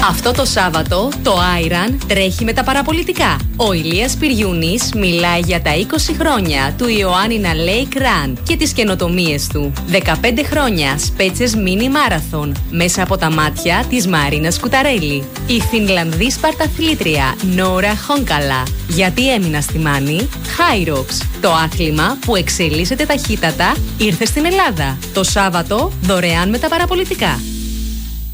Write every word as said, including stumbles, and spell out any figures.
Αυτό το Σάββατο το Άιραν τρέχει με τα παραπολιτικά. Ο Ηλίας Πυριούνης μιλάει για τα είκοσι χρόνια του Ιωάννινα Lake Run και τις καινοτομίες του. δεκαπέντε χρόνια Σπέτσες Mini Marathon μέσα από τα μάτια της Μαρίνας Κουταρέλη. Η Φινλανδή σπαρταθλήτρια Νόρα Χόνκαλα. Γιατί έμεινα στη Μάνη? Hyrox. Το άθλημα που εξελίσσεται ταχύτατα ήρθε στην Ελλάδα. Το Σάββατο δωρεάν με τα παραπολιτικά.